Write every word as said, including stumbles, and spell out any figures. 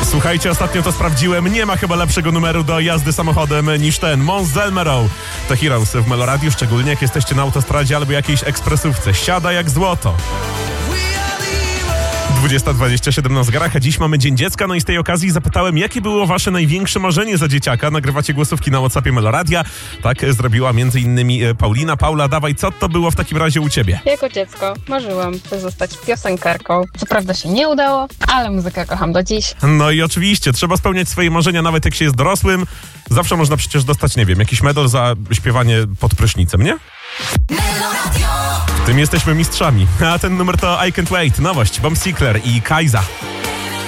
Słuchajcie, ostatnio to sprawdziłem. Nie ma chyba lepszego numeru do jazdy samochodem niż ten. Mons Zelmerau. To Heroes w Meloradiu, szczególnie jak jesteście na autostradzie albo jakiejś ekspresówce. Siada jak złoto. dwudziesta dwadzieścia siedem na zegarach, a dziś mamy Dzień Dziecka, no i z tej okazji zapytałem, jakie było wasze największe marzenie za dzieciaka. Nagrywacie głosówki na WhatsAppie Meloradia. Tak zrobiła między innymi Paulina. Paula, dawaj, co to było w takim razie u ciebie? Jako dziecko marzyłam, by zostać piosenkarką. Co prawda się nie udało, ale muzykę kocham do dziś. No i oczywiście, trzeba spełniać swoje marzenia, nawet jak się jest dorosłym. Zawsze można przecież dostać, nie wiem, jakiś medal za śpiewanie pod prysznicem, nie? W tym jesteśmy mistrzami. A ten numer to I Can't Wait, nowość, Bomb Sickler i Kaiza.